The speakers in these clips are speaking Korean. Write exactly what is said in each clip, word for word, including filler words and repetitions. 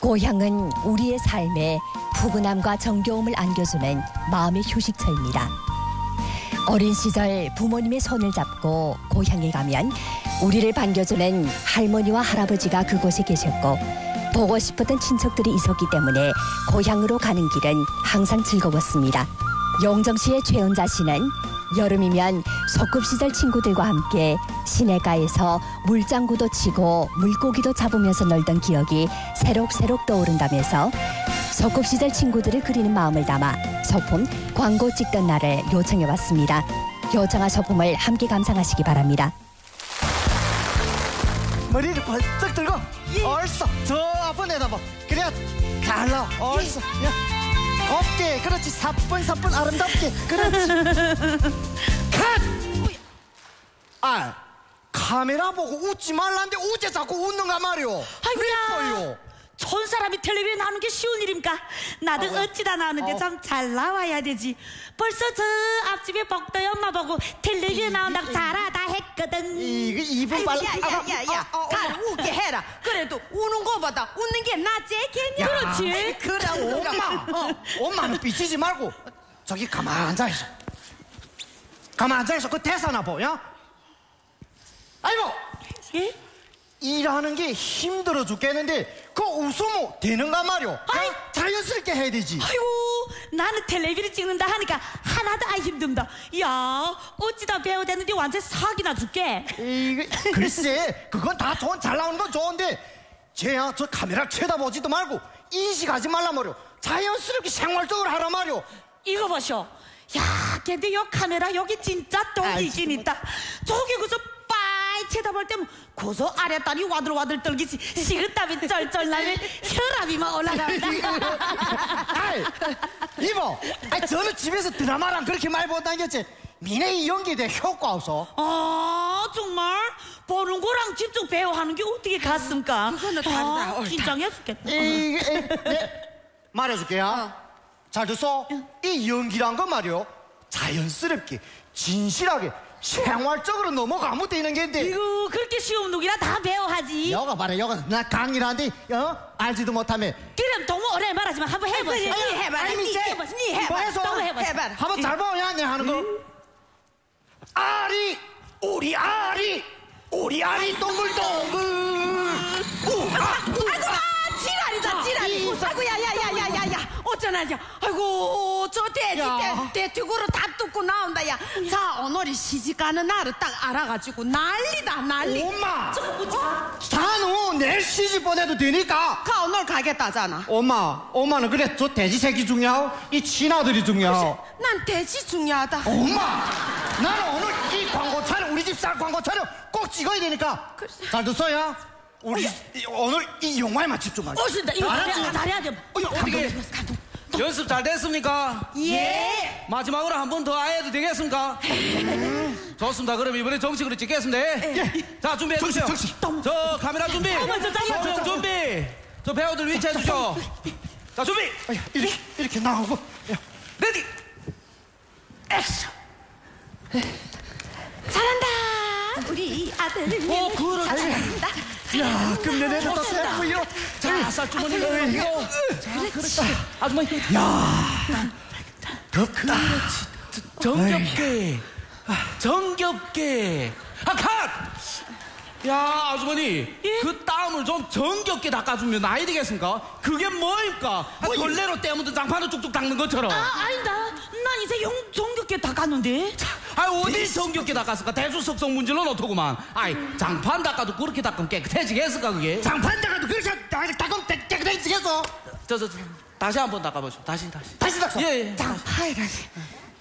고향은 우리의 삶에 푸근함과 정겨움을 안겨주는 마음의 휴식처입니다. 어린 시절 부모님의 손을 잡고 고향에 가면 우리를 반겨주는 할머니와 할아버지가 그곳에 계셨고 보고 싶었던 친척들이 있었기 때문에 고향으로 가는 길은 항상 즐거웠습니다. 용정시의 최은자 씨는 여름이면 소꿉시절 친구들과 함께 시내가에서 물장구도 치고 물고기도 잡으면서 놀던 기억이 새록새록 떠오른다면서 소꿉시절 친구들을 그리는 마음을 담아 소품 광고 찍던 날을 요청해왔습니다. 요청한 소품을 함께 감상하시기 바랍니다. 머리를 벌쩍 들고 예. 얼싸 저 앞에 내다봐. 그래야 잘 나와. 얼싸 예. 야. 곱게 그렇지. 사뿐사뿐 아름답게 그렇지. 컷! 아 카메라 보고 웃지 말라는데 어째 자꾸 웃는가 말이오. 아이고야 촌 사람이 텔레비에 나오는 게 쉬운 일입니까? 나도 어, 어찌다 나오는데 어. 좀 잘 나와야 되지. 벌써 저 앞집에 복도의 엄마 보고 텔레비에 나온다고 잘하다 했거든. 이거 이분 빨라. 야야야야 가 웃게 해라. 그래도 우는 거보다 웃는 게 낫지 걔냐. 그렇지. 그럼 엄마 어, 엄마는 삐치지 말고 저기 가만 앉아있어. 가만 앉아있어. 그 대사나 보여. 아이고 예? 일하는 게 힘들어 죽겠는데 그 웃으면 되는가 말이오. 아이. 자연스럽게 해야 되지. 아이고 나는 텔레비를 찍는다 하니까 하나도 안 힘듭니다. 야 어찌다 배워대는데 완전 사기나 줄게. 이거 글쎄 그건 다 돈 잘 나오는 건 좋은데 쟤야 저 카메라 쳐다보지도 말고 인식하지 말라 말이오. 자연스럽게 생활적으로 하라 말이오. 이거 보쇼. 야 근데 요 카메라 여기 진짜 돈이신 있다. 저기 그저 빠이 쳐다볼 때면 고소 아랫다리 와들와들 떨기지 식은땀이 쩔쩔 나면 혈압이 막 올라간다. 아이 이보 아이 저는 집에서 드라마랑 그렇게 많이 못 다녔지. 미네 이 연기에 대해 효과 없어. 아 정말 보는 거랑 직접 배워하는 게 어떻게 같습니까? 그거는 다르다. 아, 옳다. 긴장해 죽겠다. 이게 네, 말해줄게요. 잘 듣소. 이 연기란 건 말이요 자연스럽게 진실하게 생활적으로 넘어가면 되는 게인데 이거 그렇게 쉬운 룩이라 다 배워하지. 여가 봐라 여가 나 강이라는데 어? 알지도 못하며 그럼 너무 오래 말하지만 한번 해보세요. 그래, 니 해봐라. 아니, 니 이제 해봐. 니 해봐. 뭐 해서? 또 해봐. 해봐라. 한번 잘 봐야 내 하는 거. 아리 우리 아리 우리 아리 동글동글 우아 아이고 아, 지랄이다 지랄이. 아이고 야야야야야야 어쩌나냐. 아이고 저 돼지 야. 대 뒤구로 다 뜯고 나온다. 야 자 오늘이 시집가는 날을 딱 알아가지고 난리다 난리. 엄마 저거 뭐지? 단우 내일 시집 보내도 되니까. 가 오늘 가겠다잖아. 엄마 엄마는 그래 저 돼지 새끼 중요하고 이 친아들이 중요하고. 난 돼지 중요하다. 엄마 나는 오늘 이 광고 촬영 우리 집 쌀 광고 촬영 꼭 찍어야 되니까. 글쎄. 잘 듣어요. 우리 이- 오늘 이 영화에만 집중하자. 오신다. 이거 알았지? 잘해야 잘해야 돼. 어이, 어떻게 연습 잘 됐습니까? 예. 마지막으로 한 번 더 해도 되겠습니까? 좋습니다. 그럼 이번에 정식으로 찍겠습니다. 자 준비해 주세요. 정식, 저 카메라 준비. 어머, 저 잠깐만, 소형 저- 준비. 저 배우들 위치해 주죠. 자 준비. 아야, 이렇게 이렇게 나오고. 야, 레디. 액션. 잘한다. 우리 아들. 오 그렇지. 야 금년에도 또 새로이로. 자 쌀주머니 넣고. 자 그렇지. 아주머니. 덥다. 정겹게. 정겹게. 아 컷. 야 아주머니 그 땀을 좀 정겹게 닦아주면 나이 되겠습니까? 그게 뭐입니까? 아, 걸레로 떼묻은 장판을 쭉쭉 닦는 것처럼. 아 아니다. 난 이제 용 정겹게 닦았는데. 아 어디 정겹게 닦았을까? 대수석성 문질러 놓더구만. 아이 장판 닦아도 그렇게 닦으면 깨끗해지겠을까 그게? 장판 닦아도 그렇게 닦으면 깨끗해지겠어. 저, 저, 저 다시 한번 닦아보죠. 다시 다시. 다시 닦어. 예, 예. 장판이 다시.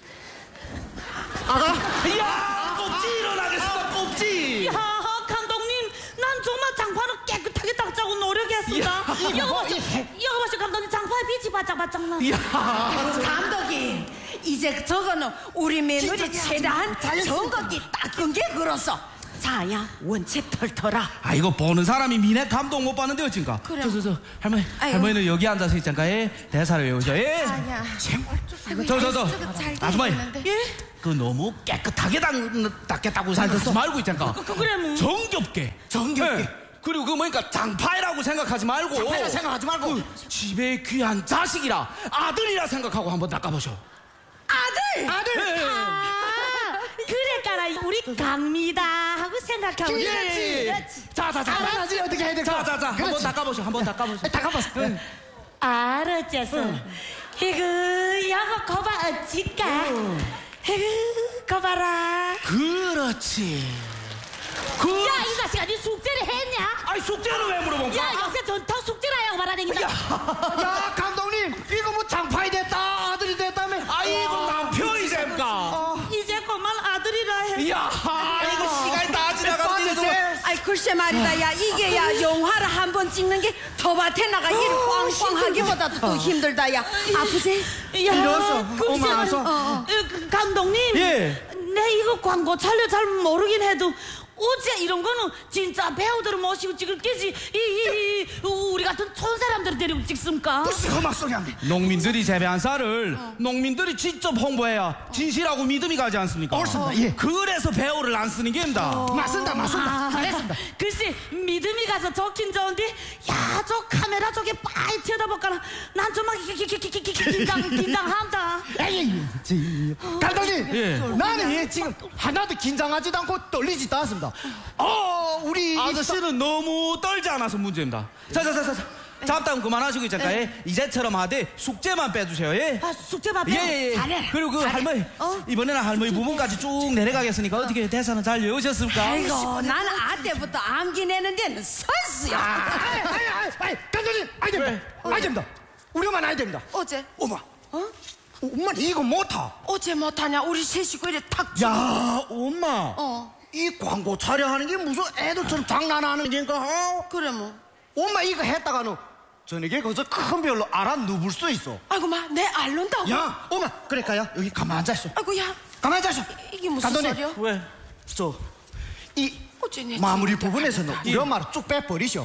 아가. 이야 꼽지 일어나겠습니다. 꼽지. 야 감독님, 난 정말 장판을 깨끗하게 닦자고 노력했습니다. 이거 봐시, 이거 봐시 감독님 장판에 빛이 바짝바짝 나. 이야. 감독이 이제 저거는 우리 며느리 진짜 최대한 자연스럽게. 정확히 닦은 게 그렇소. 자야 원체 털털아. 아 이거 보는 사람이 미네 감동 못 받는데 어쩐가? 그래. 저 저 저 할머니 아이고. 할머니는 여기 앉아서 있잖까. 예 대사를 외우죠. 예. 자야. 저 저 저 아주머니. 예? 그 너무 깨끗하게 닦, 닦겠다고 생각하지 말고 있잖아. 그, 그래 뭐. 정겹게. 정겹게. 예. 그리고 그 뭐니까 장파이라고 생각하지 말고 장파이라 생각하지 말고. 그 집에 귀한 자식이라 아들이라 생각하고 한번 닦아보셔. 아들. 아들. 아, 그래까라 우리 강미다 하고 생각하고. 그렇지. 자자자. 아들아들이 어떻게 해야 될까? 자자자. 한번 그렇지. 닦아보셔. 한번 닦아보셔. 닦아봤어. 알았겠어. 이거 영어 거봐 어찌까? 이거 거봐라. 그렇지. 그. 야, 이 자식아, 네 숙제를 했냐? 아니 숙제는 왜 물어본가? 야, 요새 전통 숙제라 하고 말하댕긴다. 야 감독님 이거 뭐 장파이 됐다 아들이 됐다며. 아이고 남편이잼까. 이제 그만 아들이라 해. 이야 이거 시간이 다 지나갔는데 좀. 아이 글쎄 말이다. 야 이게 야 영화를 한 번 찍는 게 더밭에 나가 일 꽝꽝 하기보다도 또 힘들다. 야 아프지? 야, 이랬어. 그 어머, 시간에, 알았어. 어, 그 감독님. 예. 내 이거 광고 촬려 잘 모르긴 해도 어째 이런 거는 진짜 배우들을 모시고 찍을 게지 이, 이, 이 우리 같은 촌 사람들을 데리고 찍습니까? 무슨 험악 소리 하네. 농민들이 재배한 쌀을 농민들이 직접 홍보해야 진실하고 믿음이 가지 않습니까? 옳습니다. 예. 그래서 배우를 안 쓰는 게입니다. 맞습니다 맞습니다. 잘했습니다. 글쎄 믿음이 가서 좋긴 좋은데 야 저 카메라 저게 빠이 쳐다볼까나 난 좀 막 긴장 긴장한다. 에이, 지, 감독님, 예. 나는 예, 지금 하나도 긴장하지도 않고 떨리지도 않습니다. 어, 우리 이 아저씨는 너무 떨지 않아서 문제입니다. 자자자자 잡담 그만하시고 있잖아요. 이제처럼 하되 숙제만 빼주세요. 예. 아 숙제 받아. 예예 예. 잘해. 그리고 그 할머니 이번에는 할머니 부분까지 쭉 내려가겠으니까 어떻게 대사는 잘 외우셨습니까? 아이고 나는 아 때부터 암기 내는 데는 선수야. 아이, 아이, 아이, 아이, 감독님, 아이 됩니다. 아이 됩니다. 우리 엄마는 아이 됩니다. 어제 엄마, 어? 엄마 이거 못하. 어제 못하냐? 우리 세 식구 이래 탁. 야, 엄마. 어 이 광고 촬영하는 게 무슨 애들처럼 장난하는 게인가? 어? 그래 뭐. 엄마 이거 했다가는 저녁에 거기서 큰 별로 알아 누울 수 있어. 아이고 마 내 알른다고. 야, 엄마, 그럴까요? 여기 가만 앉아 있어. 아이고 야 가만 앉아 있어. 이게 무슨 감독님, 소리야? 왜? 저, 이 어째 내 마무리 진짜 부분에서는 우리 엄마를 쭉 빼버리셔.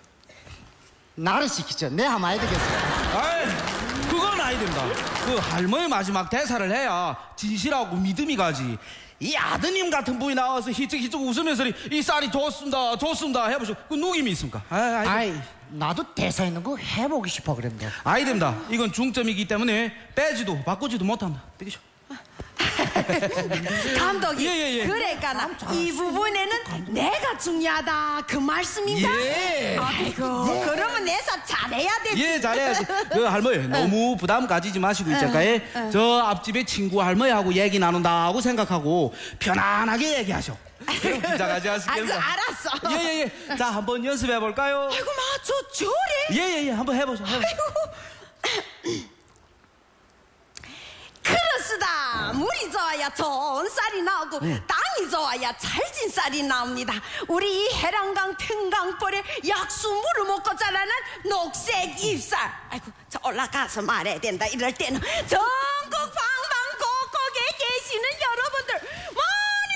나를 시키죠. 내 하면 해야 되겠어. 아이, 그건 아니 됩니다. 그 할머니 마지막 대사를 해야 진실하고 믿음이 가지. 이 아드님 같은 분이 나와서 희쩍희쩍 웃으면서 이 쌀이 좋습니다, 좋습니다 해보시오. 그 누김이 있습니까? 아이, 아이, 아이, 나도 대사 있는 거 해보고 싶어 그랬는데. 아이 됩니다. 이건 중점이기 때문에 빼지도 바꾸지도 못한다. 되겠죠? 감독이 예, 예, 예. 그러니까 나 이 부분에는 내가 중요하다 그 말씀인가? 예. 아이고 그러면 내사 잘해야 되지. 예, 잘해야지. 그 할머니 너무 부담 가지지 마시고 있잖아요. 저 앞집에 친구 할머니하고 얘기 나눈다고 생각하고 편안하게 얘기하셔. 그럼 긴장하지 않습니까? 아, 그 알았어. 예예예. 자, 한번 연습해 볼까요? 아이고 마저 저래. 예예예. 한번 해보죠. 해보죠. 아이고. 그렇습니다. 물이 좋아야 좋은 쌀이 나오고 땅이 좋아야 잘진 쌀이 나옵니다. 우리 이 해랑강 평강벌에 약수물을 먹고 자라는 녹색 잎쌀. 아이고 저 올라가서 말해야 된다. 이럴 때는 전국 방방곡곡에 계시는 여러분들 많이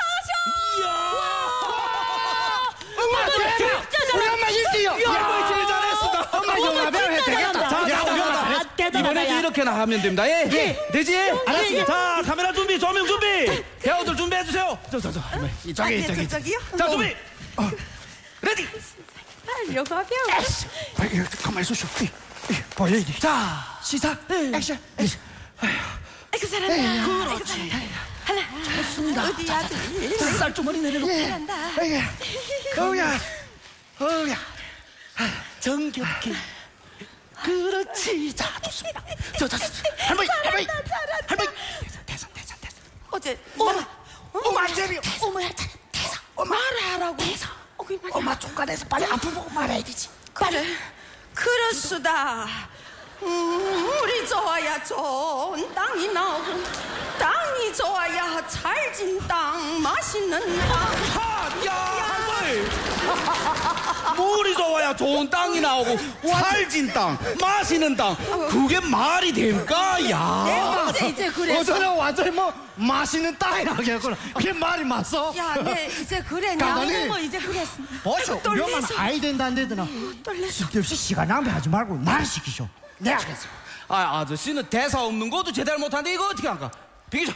많이 사셔. 엄마, 우리 엄마 일등이요. 할머니 제일 잘했습니다. 엄마 영화배우 해도 되겠다. 자, 야, 우리 엄마 잘했어. 이번에도 이렇게나 하면 됩니다. 예? 예. 되지? 알았습니다. 자, 카메라 준비, 조명 준비. 배우들 준비해 주세요. 저, 저, 저. 할머니. 이쪽에, 이쪽에. 저기요? 자, 준비. 어. 레디. 영화 배우. 아이, 이거 가만히 있으셔. 보여야지. 자, 시작. 액션. 액션. 아이고 잘한다. 그렇지. 하나. 좋습니다. 어디야? 쌀주머니 내려놓고. 잘한다. 아이고, 어우야, 어우야. 정겹게. 그렇지. 자, 좋습니다. 저, 저, 저. 할머니, 할머니. 할머니. 대사, 대사, 대사. 어제 엄마 엄마 제비요. 어머 대사 말하라고 대사 엄마 중간에서 빨리 앞을 보고 말해야 되지. 그래 그렇수다. 음, 물이 좋아야 좋은 땅이 나오고 땅이 좋아야 잘진 땅 맛있는 땅. 하, 야, 할머니. 물이 좋아야 좋은 땅이 나오고 살진 땅, 마시는 땅. 그게 말이 됩니까? 야. 내가 어제 이제 그랬어. 어제는 완전히 뭐 맛있는 땅이라고 했구나. 그게 말이 맞어? 야, 내 이제 그랬냐? 감독님. 뭐 이제 그랬어. 보쇼, 우리 엄마는 떨리서. 아이 된다 안 되더나. 쓸데없이 시간 낭비하지 말고 날 시키쇼. 내가 그랬어. 아, 아저씨는 대사 없는 것도 제대로 못하는데 이거 어떻게 할까? 비키죠.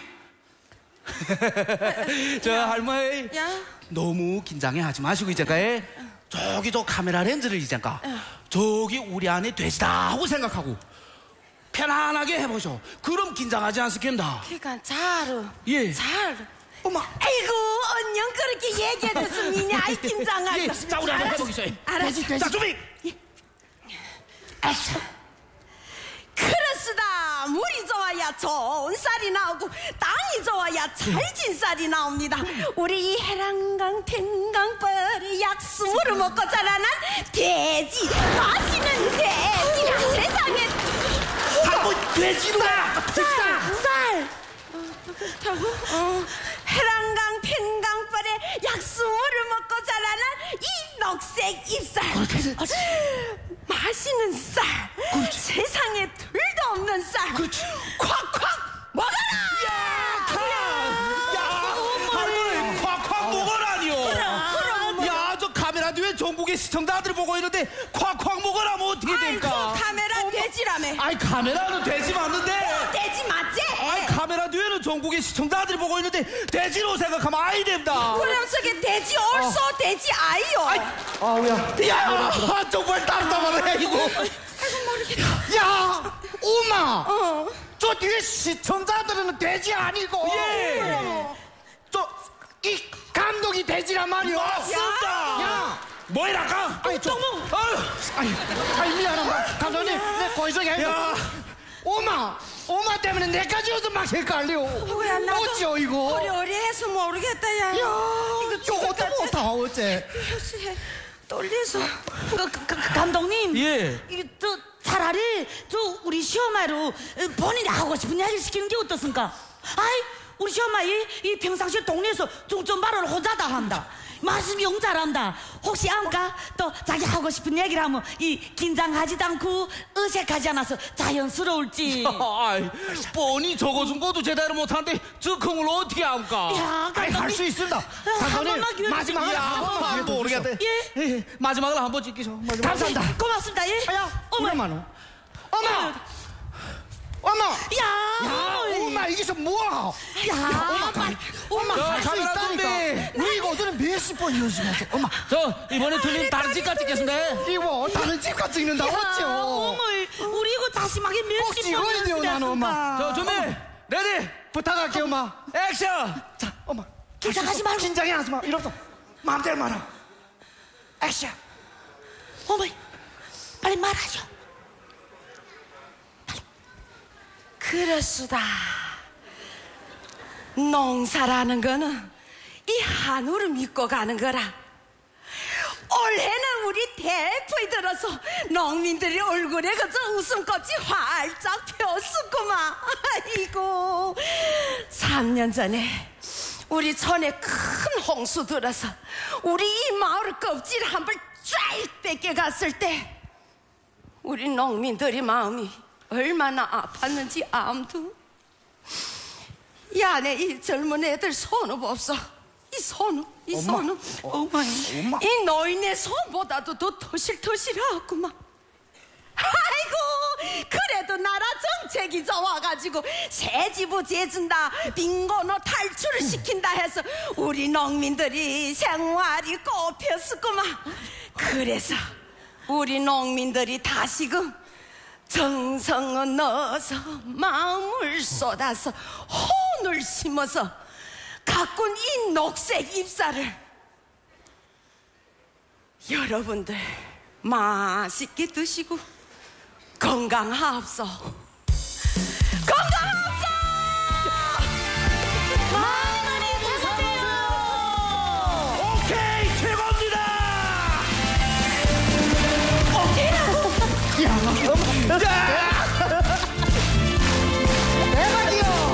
저 할머니 야. 너무 긴장해 하지 마시고 이제까지 저기 저 카메라 렌즈를 이젠가 저기 우리 안에 돼지다 하고 생각하고 편안하게 해보셔. 그럼 긴장하지 않습니다. 그러니까 잘, 예. 잘. 엄마. 아이고 언영 그렇게 얘기해줬으니 아이 긴장하고. 예, 자 우리 한번 해보겠어요. 알았어. 자 준비. 아차. 그렇습니다. 물이 좋아야 좋은 쌀이 나오고 땅이 좋아야 찰진 쌀이 나옵니다. 우리 이 해랑강 텐강벌이 약수물을 먹고 자라난 돼지, 맛있는 돼지가 세상에. 한번 돼지다. 쌀, 쌀. 그렇다고? 어, 해랑강 텐강벌의 약수물을 먹고 자라난 이 녹색 잎쌀. 맛있는 쌀. 세상에 둘도 없는 쌀. 그렇지. 콱콱 먹어라. 할머니 콱콱 먹으라니요. 그럼 야, 저 카메라 뒤에 전국의 시청자들이 보고 있는데 콱콱 먹으라면 어떻게 될까? 아이고 카메라 돼지라며. 아이 카메라는 돼지 맞는데. 돼지 맞지? 아이 카메라 뒤에는 전국의 시청자들이 보고 있는데 돼지로 생각하면 아이 됩니다. 그럼 저게 돼지 얼쏘 돼지 아이요. 아우야. 야, 정말 답답하네 이거. 야, 엄마. 어. 저 뒤에 시청자들은 돼지 아니고. 예. 저 이 감독이 돼지란 말이야. 맞습니다. 야. 뭐이랄까? 아니 저. 아유, 아니, 아니 미안합니다. 감독님, 내 거기서 해. 야. 엄마, 엄마 때문에 내까지 요즘 막 헷갈려. 뭐야 나도 어찌요 이거? 어리어리해서 모르겠다 야. 야, 이거 저것도 못하 어째? 떨려서. 그, 그, 그, 감독님. 예. 이게 저 차라리 저 우리 시어머니로 본인이 하고 싶은 이야기를 시키는 게 어떻습니까? 아이 우리 시어머니 이 평상시에 동네에서 중점 발언을 혼자다 한다. 말씀 영 잘한다. 혹시 안까 또 자기 하고 싶은 얘기를 하면 이 긴장하지도 않고 어색하지 않아서 자연스러울지. 아이, 뻔히 적어준 것도 제대로 못하는데 즉흥을 어떻게 합니까? 야, 아니 할 수 있습니다. 한 감독님 번만 기회 마지막으로 야, 한 번만 기회 모르겠다. 주시오. 예? 예, 마지막으로 한번 찍기죠. 마지막. 감사합니다. 고맙습니다. 예. 야, 어머. 엄마, 엄마, 엄마. 야, 야, 엄마 이게서 뭐야? 야, 엄마, 가- 엄마 야, 할 수 카메라 있다니까. 우리 이거 오늘은 몇십 번 연습했어. 엄마, 저 이번에 틀린 다른 집까지 찍겠습니다. 이거 다른 집가 찍는다 어찌요? 어머, 우리 이거 다시마게 꼭 몇십 찍어야 번 돼요, 나는, 엄마. 저 준비, 레디, 부탁할게 엄마. 액션. 자, 엄마. 긴장하지 말고. 긴장해 하지 마. 이러서 마음대로 말아. 액션. 어머, 빨리 말하죠. 그렇수다. 농사라는 거는 이 한우를 믿고 가는 거라. 올해는 우리 대포에 들어서 농민들이 얼굴에 그저 웃음꽃이 활짝 폈었구만. 아이고, 삼 년 전에 우리 촌에 큰 홍수 들어서 우리 이 마을 껍질 한 벌 쫙 뺏겨갔을 때 우리 농민들의 마음이 얼마나 아팠는지 암두. 이 안에 이 젊은 애들 손을 봅소. 이 손을, 이 손을. 어머니. 엄마. 이 노인의 손보다도 더 토실토실하구만. 아이고, 그래도 나라 정책이 좋아가지고 새지부 재준다, 빈곤호 탈출을 시킨다 해서 우리 농민들이 생활이 꼽혔었구만. 그래서 우리 농민들이 다시금 정성을 넣어서 마음을 쏟아서 혼을 심어서 가꾼 이 녹색 잎사를 여러분들 맛있게 드시고 건강하옵소. 건강하옵소. 많이 많이 드세요. 오케이, 최고입니다. 야, 엄마. 자,